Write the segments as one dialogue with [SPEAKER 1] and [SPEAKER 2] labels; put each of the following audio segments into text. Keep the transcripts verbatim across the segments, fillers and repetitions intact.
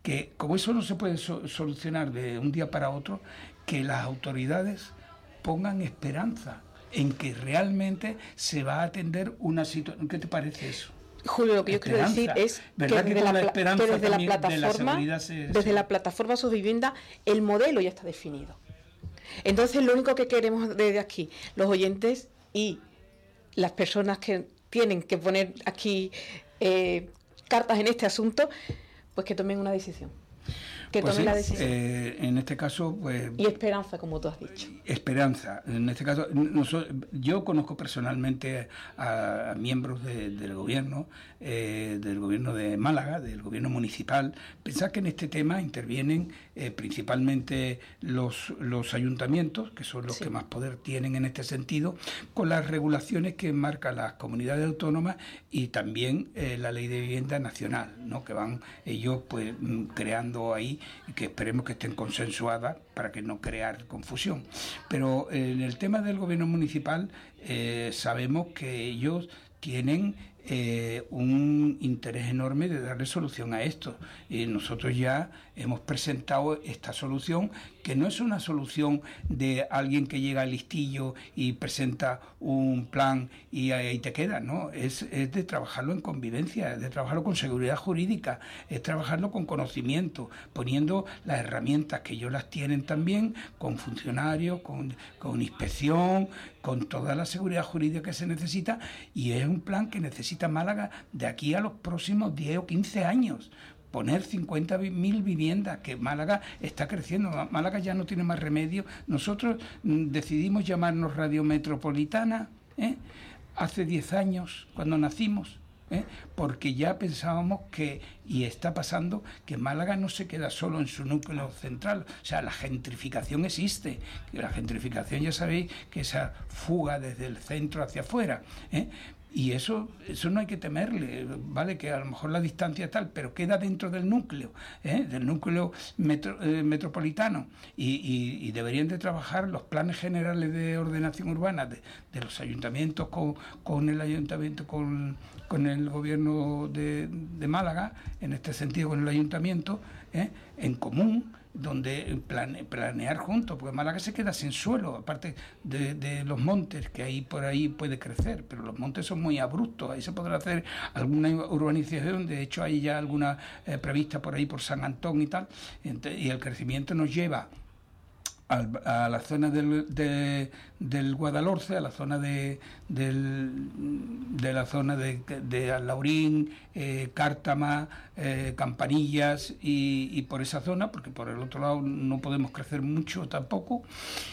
[SPEAKER 1] que como eso no se puede so- solucionar de un día para otro, que las autoridades pongan esperanza en que realmente se va a atender una situación. ¿Qué te parece eso?
[SPEAKER 2] Julio, lo que yo quiero decir es que desde, que la, la, que desde la plataforma, de la se, desde se... la plataforma Subvivienda, el modelo ya está definido. Entonces, lo único que queremos desde aquí, los oyentes y las personas que tienen que poner aquí eh, cartas en este asunto, pues que tomen una decisión. Que
[SPEAKER 1] pues
[SPEAKER 2] tome
[SPEAKER 1] sí,
[SPEAKER 2] la decisión.
[SPEAKER 1] Eh, en este caso, pues...
[SPEAKER 2] Y esperanza, como tú has dicho.
[SPEAKER 1] Esperanza. En este caso, nosotros, yo conozco personalmente a, a miembros de, del gobierno, eh, del gobierno de Málaga, del gobierno municipal. Pensad que en este tema intervienen eh, principalmente los, los ayuntamientos, que son los sí. que más poder tienen en este sentido, con las regulaciones que marcan las comunidades autónomas y también eh, la Ley de Vivienda Nacional, ¿no? Que van ellos pues creando ahí y que esperemos que estén consensuadas para que no crear confusión. Pero en el tema del gobierno municipal eh, sabemos que ellos tienen eh, un interés enorme de darle solución a esto. Y nosotros ya hemos presentado esta solución, que no es una solución de alguien que llega al listillo y presenta un plan y ahí te queda, ¿no? Es, es de trabajarlo en convivencia, es de trabajarlo con seguridad jurídica, es trabajarlo con conocimiento, poniendo las herramientas que ellos las tienen también, con funcionarios, con, con inspección, con toda la seguridad jurídica que se necesita, y es un plan que necesita Málaga de aquí a los próximos diez o quince años. Poner cincuenta mil viviendas, que Málaga está creciendo, Málaga ya no tiene más remedio. Nosotros mm, decidimos llamarnos Radio Metropolitana ¿eh? hace diez años, cuando nacimos, ¿eh? porque ya pensábamos que, y está pasando, que Málaga no se queda solo en su núcleo central. O sea, la gentrificación existe, la gentrificación ya sabéis que esa fuga desde el centro hacia afuera, ¿eh? Y eso eso no hay que temerle, vale, que a lo mejor la distancia es tal, pero queda dentro del núcleo, ¿eh? del núcleo metro, eh, metropolitano, y, y, y deberían de trabajar los planes generales de ordenación urbana de, de los ayuntamientos con, con el ayuntamiento, con, con el gobierno de, de Málaga, en este sentido con el ayuntamiento, ¿eh? en común, donde plane, planear juntos, porque Málaga se queda sin suelo, aparte de, de los montes, que ahí por ahí puede crecer, pero los montes son muy abruptos, ahí se podrá hacer alguna urbanización, de hecho hay ya alguna eh, prevista por ahí por San Antón y tal, y el crecimiento nos lleva a la zona del, de, del Guadalhorce, a la zona de, del, de la zona de, de Alhaurín, eh, Cártama, eh, Campanillas y, y por esa zona, porque por el otro lado no podemos crecer mucho tampoco.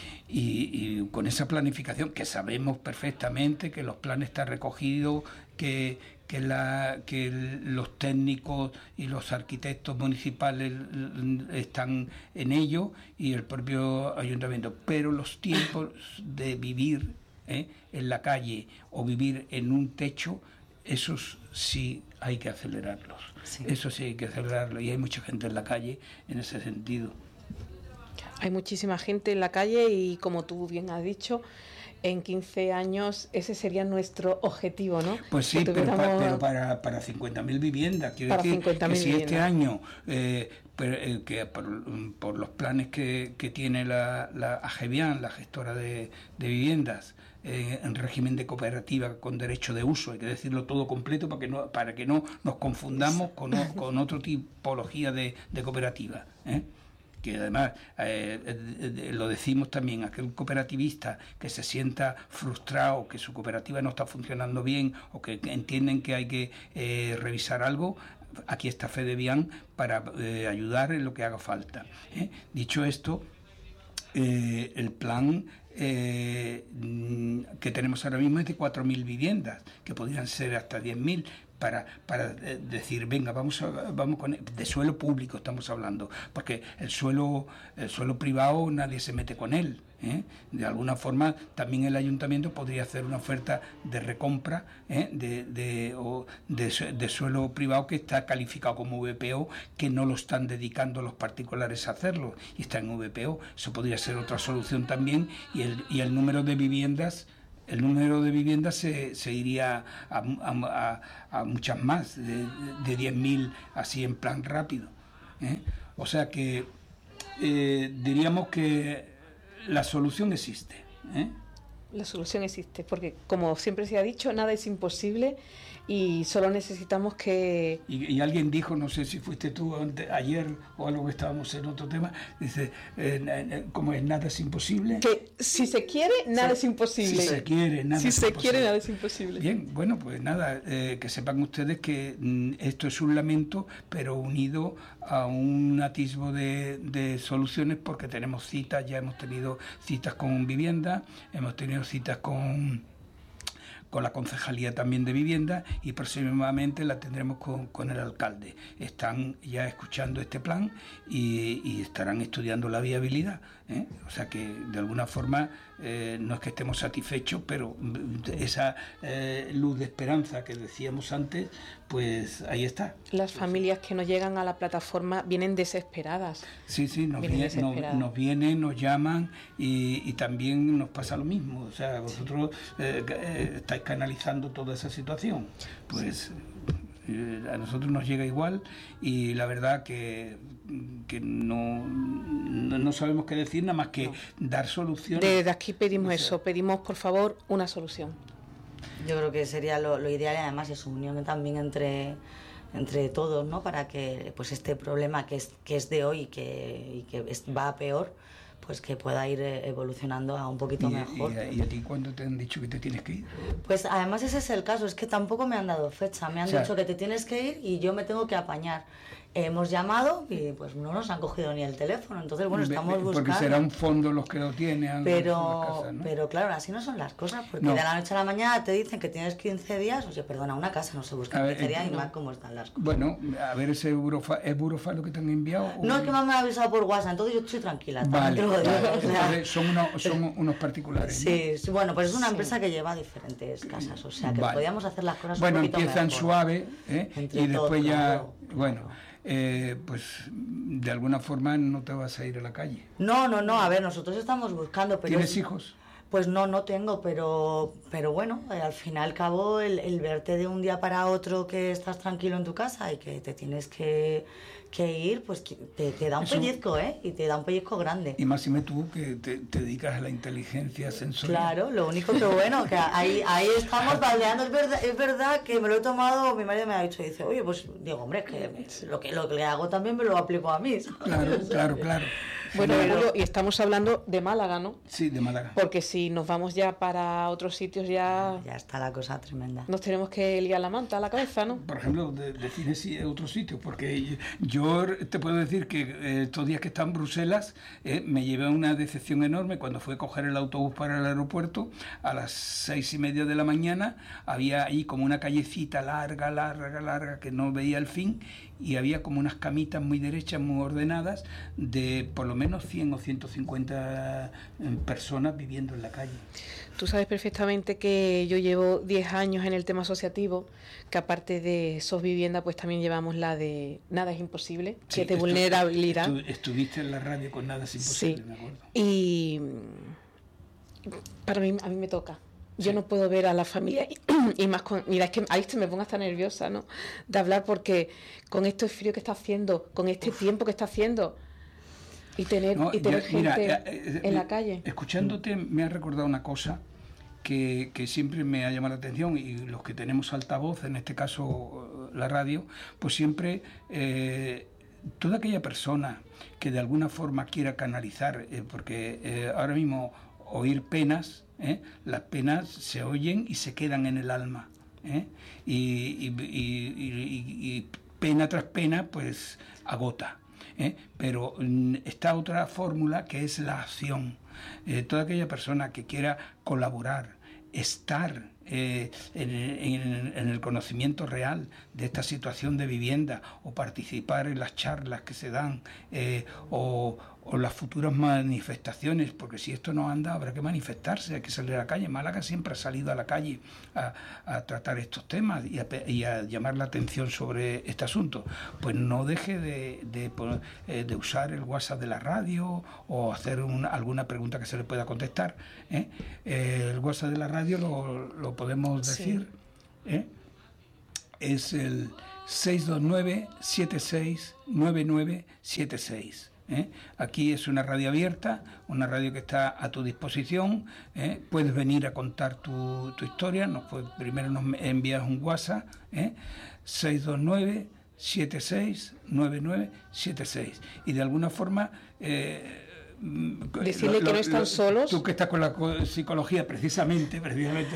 [SPEAKER 1] Y, y con esa planificación que sabemos perfectamente que los planes están recogidos, que, que, la, que los técnicos y los arquitectos municipales están en ello y el propio ayuntamiento, pero los tiempos de vivir ¿eh? en la calle o vivir en un techo, esos sí hay que acelerarlos, sí. eso sí hay que acelerarlos, y hay mucha gente en la calle en ese sentido.
[SPEAKER 2] Hay muchísima gente en la calle y, como tú bien has dicho, en quince años ese sería nuestro objetivo, ¿no?
[SPEAKER 1] Pues sí, pero, pa, pero para, para cincuenta mil viviendas. Quiero
[SPEAKER 2] para
[SPEAKER 1] decir
[SPEAKER 2] cincuenta mil
[SPEAKER 1] que si
[SPEAKER 2] viviendas.
[SPEAKER 1] Este año, eh, per, eh, que por, por los planes que, que tiene la, la AGEVIAN, la gestora de, de viviendas, eh, en régimen de cooperativa con derecho de uso, hay que decirlo todo completo para que no, para que no nos confundamos con, con otra tipología de, de cooperativa, ¿eh? que además eh, eh, lo decimos también, aquel cooperativista que se sienta frustrado, que su cooperativa no está funcionando bien o que entienden que hay que eh, revisar algo, aquí está FedeVian para eh, ayudar en lo que haga falta. ¿eh? Dicho esto, eh, el plan eh, que tenemos ahora mismo es de cuatro mil viviendas, que podrían ser hasta diez mil, para para decir, venga, vamos a, vamos con de suelo público estamos hablando, porque el suelo el suelo privado nadie se mete con él, ¿eh? De alguna forma también el ayuntamiento podría hacer una oferta de recompra ¿eh? de de, o de de suelo privado que está calificado como V P O, que no lo están dedicando los particulares a hacerlo y está en V P O. Eso podría ser otra solución también, y el y el número de viviendas el número de viviendas se, se iría a, a, a, a muchas más, de, de diez mil así en plan rápido. ¿eh? O sea que eh, diríamos que la solución existe, ¿eh?
[SPEAKER 2] La solución existe, porque como siempre se ha dicho, nada es imposible y solo necesitamos que...
[SPEAKER 1] Y, y alguien dijo, no sé si fuiste tú ante, ayer o algo que estábamos en otro tema, dice, eh, como es nada es imposible...
[SPEAKER 2] Que si se quiere, nada sí, es imposible.
[SPEAKER 1] Si se quiere, nada
[SPEAKER 2] si
[SPEAKER 1] es
[SPEAKER 2] se
[SPEAKER 1] imposible.
[SPEAKER 2] quiere, nada es imposible.
[SPEAKER 1] Bien, bueno, pues nada, eh, que sepan ustedes que mm, esto es un lamento, pero unido a un atisbo de, de soluciones, porque tenemos citas, ya hemos tenido citas con vivienda, hemos tenido citas con... con la Concejalía también de Vivienda y próximamente la tendremos con, con el alcalde. Están ya escuchando este plan y, y estarán estudiando la viabilidad, ¿eh? O sea que de alguna forma eh, no es que estemos satisfechos, pero esa eh, luz de esperanza que decíamos antes, pues ahí está.
[SPEAKER 2] Las familias que no llegan a la plataforma vienen desesperadas.
[SPEAKER 1] Sí, sí, nos vienen, viene, nos, nos, vienen, nos llaman y, y también nos pasa lo mismo. O sea, vosotros eh, eh, estáis canalizando toda esa situación. Pues eh, a nosotros nos llega igual y la verdad que, que no, no, no sabemos qué decir nada más que no. dar soluciones.
[SPEAKER 2] Desde aquí pedimos o sea, eso, pedimos por favor una solución.
[SPEAKER 3] Yo creo que sería lo, lo ideal y además es unión también entre, entre todos, ¿no? Para que pues este problema que es, que es de hoy y que, y que es, va a peor, pues que pueda ir evolucionando a un poquito
[SPEAKER 1] ¿Y,
[SPEAKER 3] mejor.
[SPEAKER 1] Y a, ¿Y a ti cuándo te han dicho que te tienes que ir?
[SPEAKER 3] Pues además ese es el caso, es que tampoco me han dado fecha, me han o sea, dicho que te tienes que ir y yo me tengo que apañar. Hemos llamado y pues no nos han cogido ni el teléfono, entonces bueno, estamos
[SPEAKER 1] porque
[SPEAKER 3] buscando.
[SPEAKER 1] Porque será un fondo los que lo tienen.
[SPEAKER 3] Pero, casas, ¿no? Pero claro, así no son las cosas, porque no. de la noche a la mañana te dicen que tienes quince días, oye, perdona, una casa no se busca en quince días y más cómo están las cosas.
[SPEAKER 1] Bueno, a ver, ese Burofa, ¿es Burofa lo que te han enviado?
[SPEAKER 3] No, o... es que me han avisado por WhatsApp, entonces yo estoy tranquila.
[SPEAKER 1] Vale,
[SPEAKER 3] lo digo,
[SPEAKER 1] vale.
[SPEAKER 3] O sea,
[SPEAKER 1] son, unos, son unos particulares.
[SPEAKER 3] Sí,
[SPEAKER 1] ¿no?
[SPEAKER 3] sí, bueno, pues es una sí. empresa que lleva diferentes casas, o sea que vale. podíamos hacer las cosas
[SPEAKER 1] bueno,
[SPEAKER 3] un poquito
[SPEAKER 1] empiezan
[SPEAKER 3] mejor.
[SPEAKER 1] suave, ¿eh? Y después
[SPEAKER 3] todos,
[SPEAKER 1] ya,
[SPEAKER 3] claro,
[SPEAKER 1] bueno...
[SPEAKER 3] claro.
[SPEAKER 1] Eh, pues de alguna forma no te vas a ir a la calle.
[SPEAKER 3] No, no, no, a ver, nosotros estamos buscando... Pero
[SPEAKER 1] ¿Tienes
[SPEAKER 3] es...
[SPEAKER 1] hijos?
[SPEAKER 3] Pues no, no tengo, pero pero bueno, eh, al fin y al cabo el, el verte de un día para otro que estás tranquilo en tu casa y que te tienes que, que ir, pues te, te da un Eso, pellizco, ¿eh? Y te da un pellizco grande.
[SPEAKER 1] Y más si me tú que te, te dedicas a la inteligencia sensorial.
[SPEAKER 3] Claro, lo único que bueno, que ahí, ahí estamos baldeando, es verdad, es verdad que me lo he tomado, mi marido me ha dicho, dice, oye, pues digo, hombre, que lo que, lo que le hago también me lo aplico a mí. ¿sabes?
[SPEAKER 1] Claro, claro, claro.
[SPEAKER 2] Bueno, pero... y estamos hablando de Málaga, ¿no?
[SPEAKER 1] Sí, de Málaga.
[SPEAKER 2] Porque si nos vamos ya para otros sitios ya...
[SPEAKER 3] Ya está la cosa tremenda.
[SPEAKER 2] Nos tenemos que liar la manta a la cabeza, ¿no?
[SPEAKER 1] Por ejemplo, de, define si otros sitios, porque yo te puedo decir que eh, estos días que estaba en Bruselas eh, me llevé una decepción enorme cuando fui a coger el autobús para el aeropuerto a las seis y media de la mañana. Había ahí como una callecita larga, larga, larga, que no veía el fin, y había como unas camitas muy derechas, muy ordenadas, de por lo menos cien o ciento cincuenta personas viviendo en la calle.
[SPEAKER 2] Tú sabes perfectamente que yo llevo diez años en el tema asociativo, que aparte de SOS Vivienda, pues también llevamos la de Nada es Imposible, sí, que es de estu vulnerabilidad.
[SPEAKER 1] Estu estuviste en la radio con Nada es Imposible,
[SPEAKER 2] sí.
[SPEAKER 1] me acuerdo.
[SPEAKER 2] Y para mí, a mí me toca. Yo sí. no puedo ver a la familia y, y más con... Mira, es que ahí se me pongo hasta nerviosa, ¿no? De hablar porque con este frío que está haciendo, con este Uf. tiempo que está haciendo y tener, no, y tener ya, gente mira, eh, en eh, la calle.
[SPEAKER 1] Escuchándote me ha recordado una cosa que, que siempre me ha llamado la atención, y los que tenemos altavoz, en este caso la radio, pues siempre eh, toda aquella persona que de alguna forma quiera canalizar, eh, porque eh, ahora mismo oír penas, ¿eh? las penas se oyen y se quedan en el alma, ¿eh? y, y, y, y, y pena tras pena pues agota, ¿eh? Pero mm, está otra fórmula que es la acción. Eh, toda aquella persona que quiera colaborar, estar eh, en, en, en el conocimiento real de esta situación de vivienda, o participar en las charlas que se dan, eh, o, o las futuras manifestaciones, porque si esto no anda habrá que manifestarse, hay que salir a la calle. Málaga siempre ha salido a la calle a, a tratar estos temas y a, y a llamar la atención sobre este asunto. Pues no deje de, de, de usar el WhatsApp de la radio o hacer una, alguna pregunta que se le pueda contestar, ¿eh? Eh, el WhatsApp de la radio lo, lo podemos decir, sí. ¿eh? Es el seis dos nueve, siete seis nueve nueve siete seis. ¿Eh? Aquí es una radio abierta, una radio que está a tu disposición. ¿eh? Puedes venir a contar tu, tu historia. Nos puede, primero nos envías un WhatsApp, ¿eh? seis dos nueve, siete seis nueve nueve siete seis, y de alguna forma eh,
[SPEAKER 2] decirle lo, que no están
[SPEAKER 1] lo,
[SPEAKER 2] solos.
[SPEAKER 1] Tú que estás con la psicología, precisamente, precisamente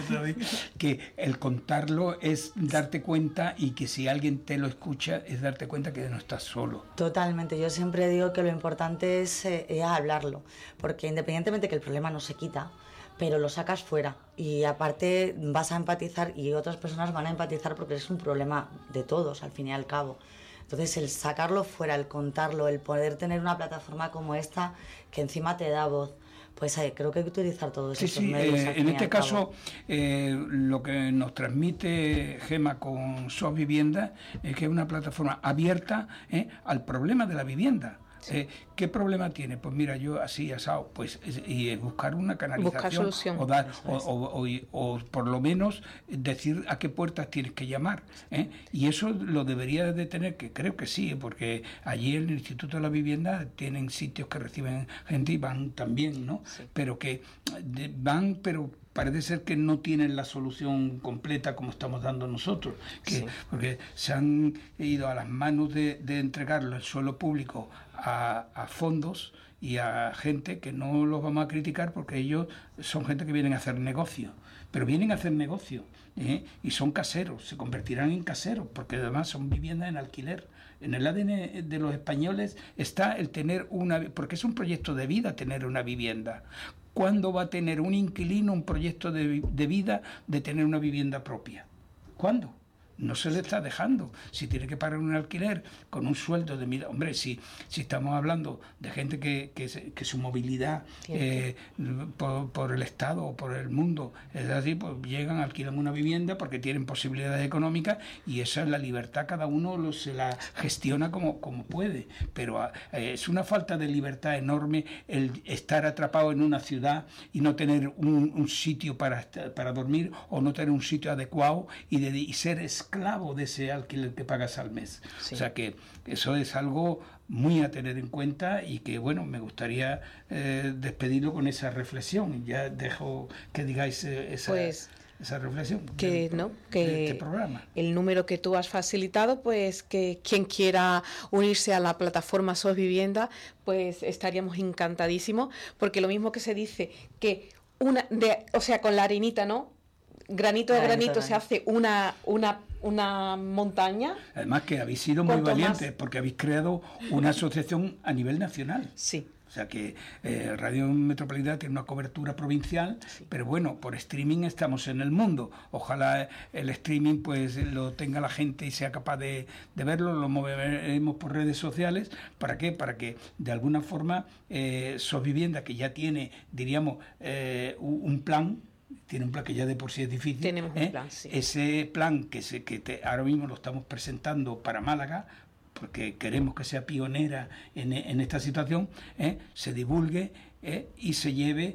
[SPEAKER 1] que el contarlo es darte cuenta, y que si alguien te lo escucha es darte cuenta que no estás solo.
[SPEAKER 3] Totalmente. Yo siempre digo que lo importante es, eh, es hablarlo, porque independientemente que el problema no se quita, pero lo sacas fuera y aparte vas a empatizar y otras personas van a empatizar, porque es un problema de todos al fin y al cabo. Entonces, el sacarlo fuera, el contarlo, el poder tener una plataforma como esta, que encima te da voz, pues eh, creo que hay que utilizar todos
[SPEAKER 1] sí,
[SPEAKER 3] esos
[SPEAKER 1] sí,
[SPEAKER 3] medios.
[SPEAKER 1] Eh, en este caso, eh, lo que nos transmite Gema con SOS Vivienda es que es una plataforma abierta eh, al problema de la vivienda. Sí. Eh, ¿Qué problema tiene? Pues mira, yo así asado, pues y es buscar una canalización,
[SPEAKER 2] buscar solución,
[SPEAKER 1] o dar o, o, o, o por lo menos decir a qué puertas tienes que llamar, ¿eh? Y eso lo debería de tener, que creo que sí, porque allí en el Instituto de la Vivienda tienen sitios que reciben gente y van también, ¿no? Sí. Pero que de, van, pero parece ser que no tienen la solución completa como estamos dando nosotros, que, sí. porque se han ido a las manos de, de entregarlo al suelo público a, a fondos y a gente que no los vamos a criticar, porque ellos son gente que vienen a hacer negocio, pero vienen a hacer negocio ¿eh? y son caseros, se convertirán en caseros, porque además son viviendas en alquiler. En el A D N de los españoles está el tener una, porque es un proyecto de vida tener una vivienda. ¿Cuándo va a tener un inquilino un proyecto de, de vida de tener una vivienda propia? ¿Cuándo? No se le está dejando. Si tiene que pagar un alquiler con un sueldo de mil... Hombre, si, si estamos hablando de gente que, que, que su movilidad eh, por, por el Estado o por el mundo es así, pues llegan, alquilan una vivienda porque tienen posibilidades económicas, y esa es la libertad, cada uno lo, se la gestiona como, como puede. Pero eh, es una falta de libertad enorme el estar atrapado en una ciudad y no tener un, un sitio para, para dormir, o no tener un sitio adecuado y, de, y ser esclavo de ese alquiler que pagas al mes. Sí. O sea que eso es algo muy a tener en cuenta, y que bueno, me gustaría eh, despedirlo con esa reflexión. Ya dejo que digáis eh, esa, pues, esa reflexión
[SPEAKER 2] que
[SPEAKER 1] de,
[SPEAKER 2] no que
[SPEAKER 1] de este programa.
[SPEAKER 2] El número que tú has facilitado, pues que quien quiera unirse a la plataforma SOS Vivienda, pues estaríamos encantadísimos, porque lo mismo que se dice que una de, o sea, con la arenita, ¿no? Granito de granito, granito se hace una una una montaña.
[SPEAKER 1] Además que habéis sido muy valientes, más... porque habéis creado una asociación a nivel nacional.
[SPEAKER 2] Sí.
[SPEAKER 1] O sea que eh, Radio Metropolitana tiene una cobertura provincial, sí. pero bueno, por streaming estamos en el mundo. Ojalá el streaming pues lo tenga la gente y sea capaz de, de verlo, lo moveremos por redes sociales. ¿Para qué? Para que de alguna forma eh, SOS Vivienda, que ya tiene, diríamos, eh, un plan, tiene un plan que ya de por sí es difícil.
[SPEAKER 2] Tenemos
[SPEAKER 1] ¿eh?
[SPEAKER 2] un plan, sí.
[SPEAKER 1] Ese plan que, se, que te, ahora mismo lo estamos presentando para Málaga, porque queremos que sea pionera en, en esta situación, ¿eh? se divulgue ¿eh? y se lleve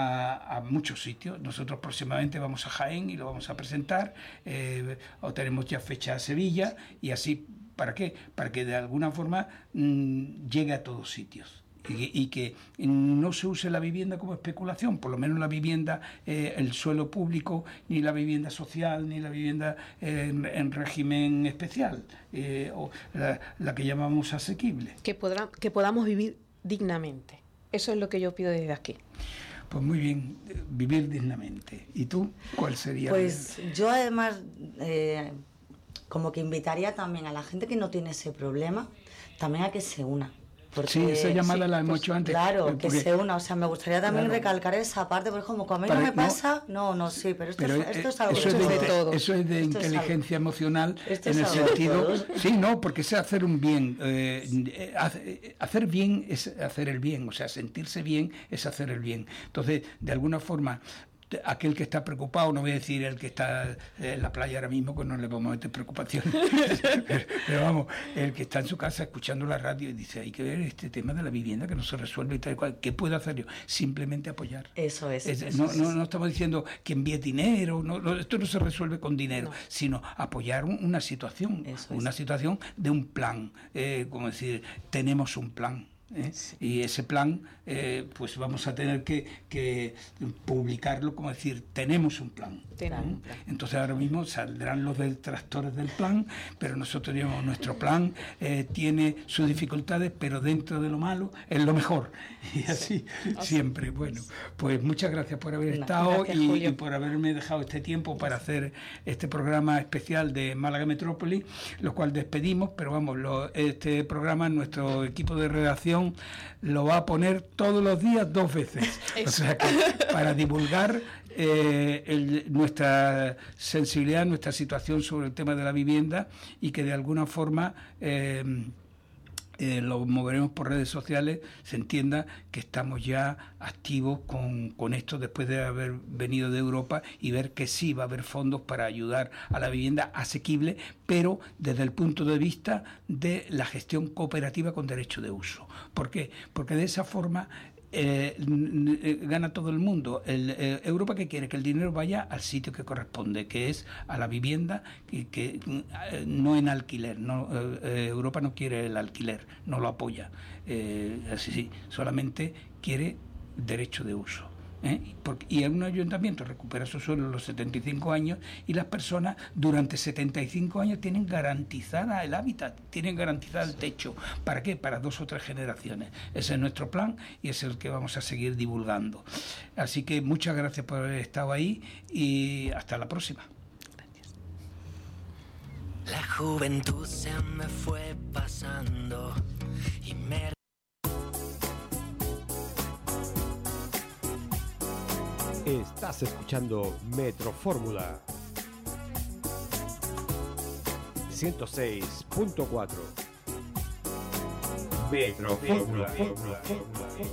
[SPEAKER 1] a, a muchos sitios. Nosotros próximamente vamos a Jaén y lo vamos a presentar, eh, o tenemos ya fecha a Sevilla, y así, ¿para qué? Para que de alguna forma mmm, llegue a todos sitios. Y, y que no se use la vivienda como especulación, por lo menos la vivienda, eh, el suelo público, ni la vivienda social, ni la vivienda eh, en, en régimen especial, eh, o la, la que llamamos asequible.
[SPEAKER 2] Que, podrá, que podamos vivir dignamente. Eso es lo que yo pido desde aquí.
[SPEAKER 1] Pues muy bien, vivir dignamente. ¿Y tú cuál sería?
[SPEAKER 3] Pues el... yo además, eh, como que invitaría también a la gente que no tiene ese problema, también a que se una. Porque,
[SPEAKER 1] sí, esa llamada sí, la hemos pues, hecho antes.
[SPEAKER 3] Claro, porque, que se una. O sea, me gustaría también claro. recalcar esa parte, porque como a mí no me pasa, no, no, no sí, pero esto, pero es, esto es algo
[SPEAKER 1] eso
[SPEAKER 3] de,
[SPEAKER 1] es de
[SPEAKER 3] todos.
[SPEAKER 1] Eso es de esto inteligencia es emocional, esto en el sentido... Sí, no, porque es hacer un bien. Eh, hacer bien es hacer el bien, o sea, sentirse bien es hacer el bien. Entonces, de alguna forma... aquel que está preocupado, no voy a decir el que está en la playa ahora mismo, que no le vamos a meter preocupación, pero vamos, el que está en su casa escuchando la radio y dice, hay que ver este tema de la vivienda que no se resuelve y tal y cual, ¿qué puedo hacer yo? Simplemente apoyar.
[SPEAKER 3] Eso es.
[SPEAKER 1] es
[SPEAKER 3] eso
[SPEAKER 1] no,
[SPEAKER 3] es.
[SPEAKER 1] No, no estamos diciendo que envíe dinero, no, no, esto no se resuelve con dinero, no. sino apoyar un, una situación, eso una es. situación de un plan, eh, como decir, tenemos un plan. ¿Eh? Sí. Y ese plan eh, pues vamos a tener que, que publicarlo, como decir, tenemos un plan, ¿eh? un plan. Entonces ahora mismo saldrán los detractores del plan, pero nosotros digamos, nuestro plan eh, tiene sus dificultades, pero dentro de lo malo es lo mejor, y así sí. siempre. Bueno, pues muchas gracias por haber no, estado gracias, y, y por haberme dejado este tiempo para hacer este programa especial de Málaga Metrópoli, lo cual despedimos, pero vamos, lo, este programa nuestro equipo de redacción lo va a poner todos los días dos veces. O sea que para divulgar eh, el, nuestra sensibilidad, nuestra situación sobre el tema de la vivienda y que de alguna forma eh, eh, lo moveremos por redes sociales, se entienda que estamos ya activos con, con esto después de haber venido de Europa y ver que sí va a haber fondos para ayudar a la vivienda asequible, pero desde el punto de vista de la gestión cooperativa con derecho de uso. ¿Por qué? Porque de esa forma Eh, gana todo el mundo. El, eh, Europa, ¿qué quiere? Que el dinero vaya al sitio que corresponde, que es a la vivienda, que, que eh, no en alquiler. No, eh, Europa no quiere el alquiler, no lo apoya. Eh, así sí, solamente quiere derecho de uso. ¿Eh? Porque, y un ayuntamiento recupera su suelo a los setenta y cinco años y las personas durante setenta y cinco años tienen garantizada el hábitat, tienen garantizado el techo. ¿Para qué? Para dos o tres generaciones. Ese es nuestro plan y es el que vamos a seguir divulgando. Así que muchas gracias por haber estado ahí y hasta la próxima. Gracias.
[SPEAKER 4] La juventud se me fue pasando y me...
[SPEAKER 5] Estás escuchando Metro Fórmula ciento seis punto cuatro. Metro Fórmula.